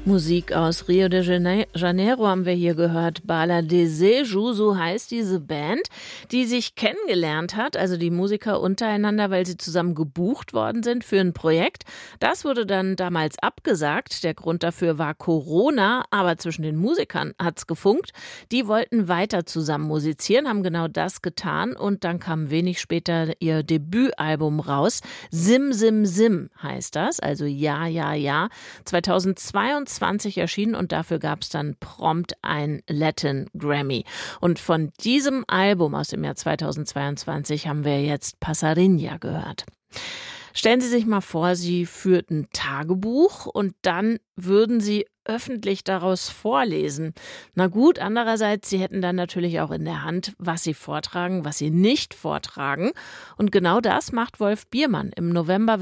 Musik aus Rio de Janeiro haben wir hier gehört. Bala Desejo, so heißt diese Band, die sich kennengelernt hat, also die Musiker untereinander, weil sie zusammen gebucht worden sind für ein Projekt. Das wurde dann damals abgesagt. Der Grund dafür war Corona, aber zwischen den Musikern hat's gefunkt. Die wollten weiter zusammen musizieren, haben genau das getan und dann kam wenig später ihr Debütalbum raus. Sim Sim Sim heißt das, also Ja, Ja, Ja. 2022 erschienen und dafür gab es dann prompt ein Latin Grammy. Und von diesem Album aus dem Jahr 2022 haben wir jetzt Passarina gehört. Stellen Sie sich mal vor, Sie führten Tagebuch und dann würden Sie öffentlich daraus vorlesen. Na gut, andererseits, Sie hätten dann natürlich auch in der Hand, was Sie vortragen, was Sie nicht vortragen. Und genau das macht Wolf Biermann. Im November